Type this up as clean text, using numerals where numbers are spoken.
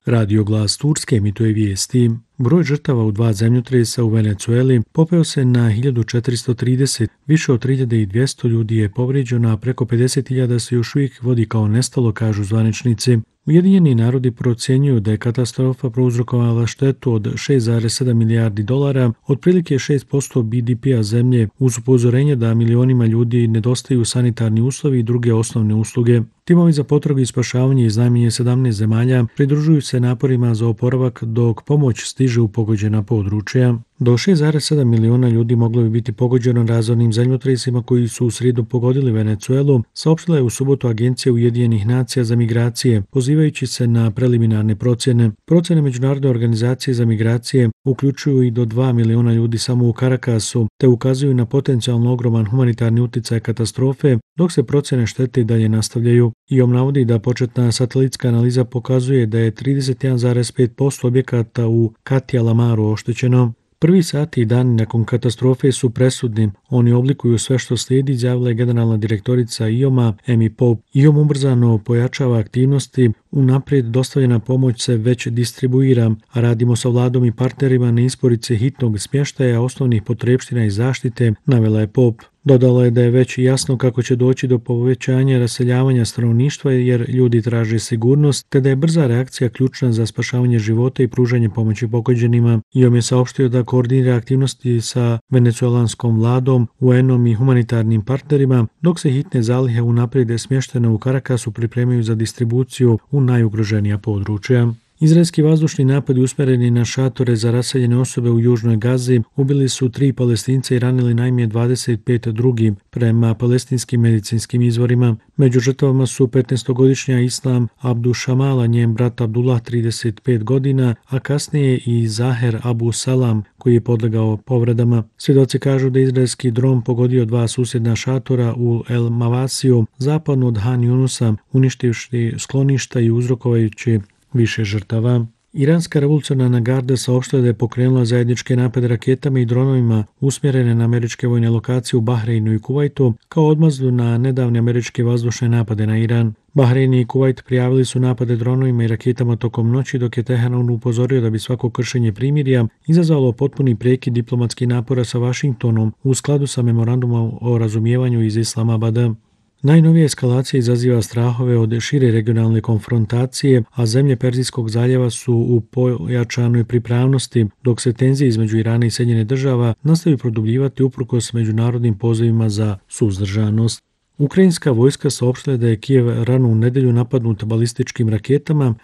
Radio Glas Turske emituje vijesti. Broj žrtava u dva zemljotresa u Venecueli popeo se na 1430, više od 3200 ljudi je povrijeđeno, a preko 50.000 se još uvijek vodi kao nestalo, kažu zvaničnici. Ujedinjeni narodi procjenjuju da je katastrofa prouzrokovala štetu od 6,7 milijardi dolara, otprilike 6% BDP-a zemlje, uz upozorenje da milionima ljudi nedostaju sanitarni uslovi i druge osnovne usluge. Timovi za potragu i spašavanje iz najmanje 17 zemalja pridružuju se naporima za oporavak dok pomoć stiže u pogođena područja. Do 6,7 miliona ljudi moglo bi biti pogođeno razornim zemljotresima koji su u srijedu pogodili Venecuelu, saopštila je u subotu Agencija Ujedinjenih nacija za migracije, pozivajući se na preliminarne procjene. Procjene Međunarodne organizacije za migracije uključuju i do 2 miliona ljudi samo u Caracasu, te ukazuju na potencijalno ogroman humanitarni utjecaj katastrofe, dok se procjene štete i dalje nastavljaju. IOM navodi da početna satelitska analiza pokazuje da je 31,5% objekata u Katia La Maru oštećeno. Prvi sati i dani nakon katastrofe su presudni. Oni oblikuju sve što slijedi, izjavila je generalna direktorica IOM-a Amy Pope. IOM ubrzano pojačava aktivnosti, unaprijed dostavljena pomoć se već distribuira, a radimo sa vladom i partnerima na isporuci hitnog smještaja, osnovnih potrepština i zaštite, navela je Pope. Dodala je da je već jasno kako će doći do povećanja raseljavanja stanovništva jer ljudi traže sigurnost, te da je brza reakcija ključna za spašavanje života i pružanje pomoći pogođenima. IOM je saopštio da koordinira aktivnosti sa venecuelanskom vladom, UN-om i humanitarnim partnerima, dok se hitne zalihe unaprijed smještene u Caracasu pripremaju za distribuciju u najugroženija područja. Izraelski vazdušni napadi usmjereni na šatore za raseljene osobe u južnoj Gazi ubili su 3 Palestinca i ranili najmanje 25 drugih, prema palestinskim medicinskim izvorima. Među žrtvama su 15-godišnja Islam Abdushamala, njen brat Abdullah 35 godina, a kasnije i Zaher Abu Salam, koji je podlegao povredama. Svjedoci kažu da je izraelski dron pogodio 2 susjedna šatora u El Mavasiju, zapadno od Han Yunusa, uništivši skloništa i uzrokovajući više žrtava. Iranska revolucionarna garda saopštila da je pokrenula zajedničke napade raketama i dronovima usmjerene na američke vojne lokacije u Bahreinu i Kuvajtu kao odmazdu na nedavne američke vazdušne napade na Iran. Bahrein i Kuvajt prijavili su napade dronovima i raketama tokom noći, dok je Teheran upozorio da bi svako kršenje primirja izazvalo potpuni prekid diplomatskih napora sa Vašingtonom u skladu sa memorandumom o razumijevanju iz Islamabada. Najnovija eskalacija izaziva strahove od šire regionalne konfrontacije, a zemlje Perzijskog zaljeva su u pojačanoj pripravnosti, dok se tenzije između Irana i Sjedinjenih Država nastavljaju produbljivati uprkos međunarodnim pozivima za suzdržanost. Ukrajinska vojska saopštila da je Kijev ranu u nedjelju napadnut balističkim raketama,